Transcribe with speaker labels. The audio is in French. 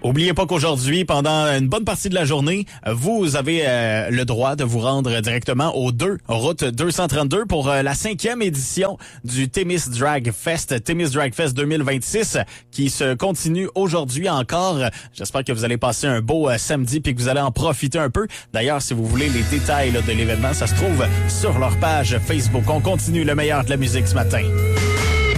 Speaker 1: Oubliez pas qu'aujourd'hui, pendant une bonne partie de la journée, vous avez le droit de vous rendre directement au 2, route 232 pour la 5e édition du Témis Drag Fest, Témis Drag Fest 2026, qui se continue aujourd'hui encore. J'espère que vous allez passer un beau samedi puis que vous allez en profiter un peu. D'ailleurs, si vous voulez les détails de l'événement, ça se trouve sur leur page Facebook. On continue le meilleur de la musique ce matin.